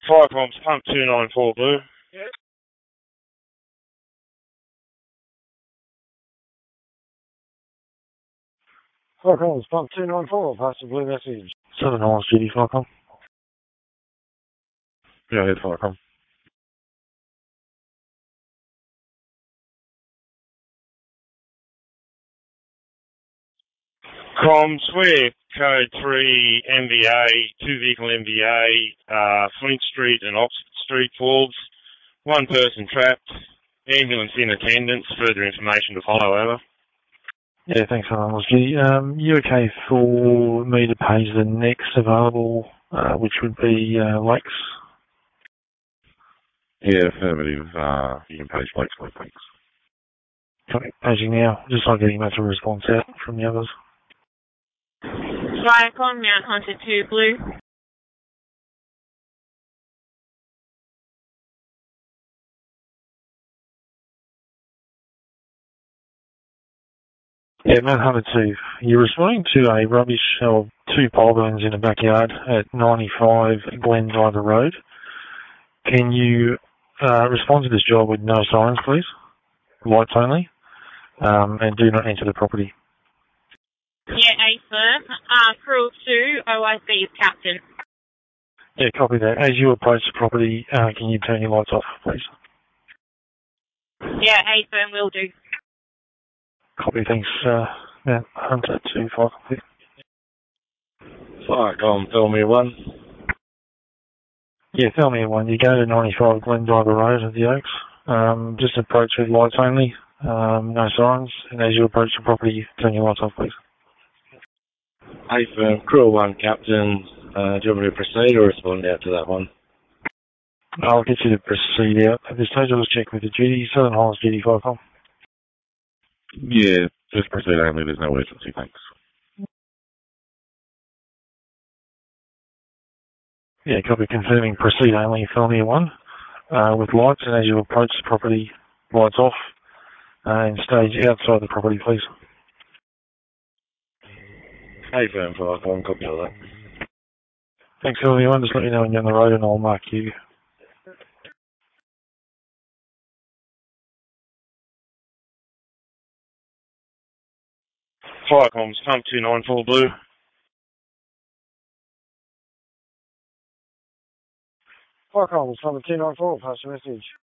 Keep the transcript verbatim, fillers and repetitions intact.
Firecoms, pump two nine four Blue. Yeah. Firecoms, pump two nine four, pass the blue message. Southern Highlands Duty, Firecom. Go ahead, Firecom. Comms, we're code three M V A, two vehicle M V A, uh, Flint Street and Oxford Street, Forbes. One person trapped. Ambulance in attendance. Further information to follow, over. Yeah, thanks, Highlands Duty. Um, you okay for me to page the next available, uh, which would be uh, Lakes? Yeah, affirmative. Uh, you can page Lakes, thanks. Okay, paging now. Just like getting much of a response out from the others. Viacom, Mount Hunter two Blue. Yeah, Mount Hunter two. You're responding to a rubbish of two pole burns in the backyard at ninety-five Glendiver Road. Can you uh, respond to this job with no signs, please? Lights only. Um, and do not enter the property. Yeah, A firm. Uh, Crew two, O I C is Captain. Yeah, copy that. As you approach the property, uh, can you turn your lights off, please? Yeah, A firm will do. Copy, thanks. Uh, Mount Hunter two five. Firecom, tell me one. Yeah, tell me one. You go to ninety-five Glendiver Road at the Oaks. Um, just approach with lights only, um, no signs. And as you approach the property, turn your lights off, please. Hey, firm, Crew one, Captain. Uh, do you want me to proceed or respond out to that one? I'll get you to proceed out. At this stage, I'll just check with the duty. Southern Highlands Duty, Firecom. Yeah, just proceed only. There's no urgency, thanks. Yeah, copy confirming proceed only, Felmia one, uh, with lights, and as you approach the property, lights off, uh, and stage outside the property, please. Hey, firm, Firecom, copy all that. Thanks, Felmia one. Just let me know when you're on the road, and I'll mark you. Firecoms, pump two nine four Blue. Firecoms, number two nine four, pass the message.